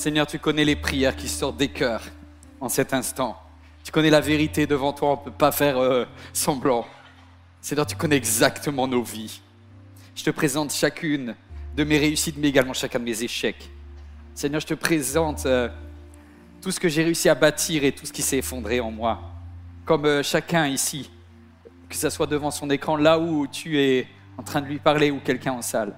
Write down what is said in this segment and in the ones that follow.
Seigneur, tu connais les prières qui sortent des cœurs en cet instant. Tu connais la vérité devant toi, on ne peut pas faire semblant. Seigneur, tu connais exactement nos vies. Je te présente chacune de mes réussites, mais également chacun de mes échecs. Seigneur, je te présente tout ce que j'ai réussi à bâtir et tout ce qui s'est effondré en moi. Comme chacun ici, que ce soit devant son écran, là où tu es en train de lui parler ou quelqu'un en salle.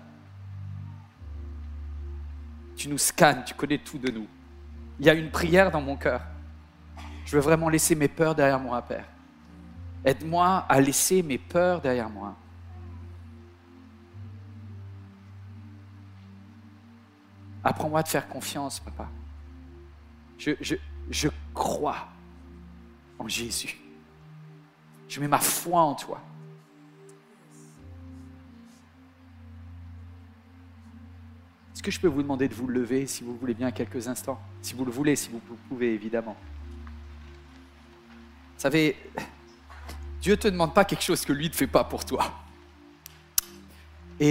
Tu nous scannes, tu connais tout de nous. Il y a une prière dans mon cœur. Je veux vraiment laisser mes peurs derrière moi, Père. Aide-moi à laisser mes peurs derrière moi. Apprends-moi à te faire confiance, Papa. Je crois en Jésus. Je mets ma foi en toi. Est-ce que je peux vous demander de vous lever, si vous voulez bien, quelques instants? Si vous le voulez, si vous pouvez, évidemment. Vous savez, Dieu ne te demande pas quelque chose que lui ne fait pas pour toi. Et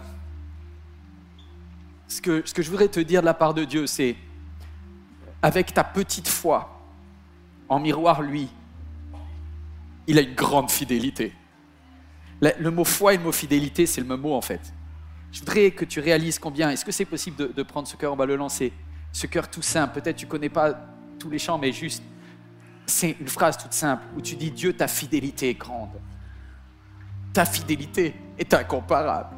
ce que je voudrais te dire de la part de Dieu, c'est, avec ta petite foi, en miroir, lui, il a une grande fidélité. Le mot foi et le mot fidélité, c'est le même mot en fait. Je voudrais que tu réalises combien, est-ce que c'est possible de prendre ce cœur, on va le lancer, ce cœur tout simple, peut-être tu ne connais pas tous les chants, mais juste, c'est une phrase toute simple, où tu dis, Dieu, ta fidélité est grande. Ta fidélité est incomparable.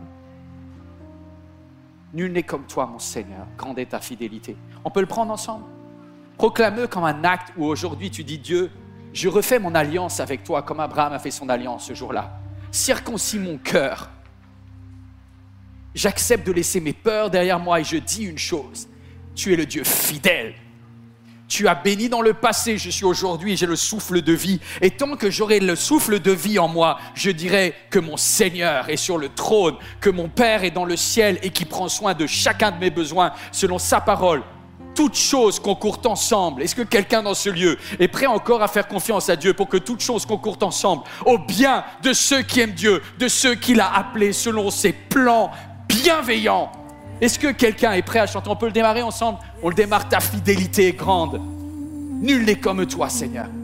Nul n'est comme toi, mon Seigneur, grande est ta fidélité. On peut le prendre ensemble? Proclame-le comme un acte où aujourd'hui tu dis, Dieu, je refais mon alliance avec toi comme Abraham a fait son alliance ce jour-là. Circoncis mon cœur. J'accepte de laisser mes peurs derrière moi et je dis une chose. Tu es le Dieu fidèle. Tu as béni dans le passé, je suis aujourd'hui, j'ai le souffle de vie. Et tant que j'aurai le souffle de vie en moi, je dirai que mon Seigneur est sur le trône, que mon Père est dans le ciel et qui prend soin de chacun de mes besoins selon sa parole. Toutes choses concourent ensemble. Est-ce que quelqu'un dans ce lieu est prêt encore à faire confiance à Dieu pour que toutes choses concourent ensemble au bien de ceux qui aiment Dieu, de ceux qu'il a appelés selon ses plans bienveillants? Est-ce que quelqu'un est prêt à chanter? On peut le démarrer ensemble? On le démarre, ta fidélité est grande. Nul n'est comme toi, Seigneur.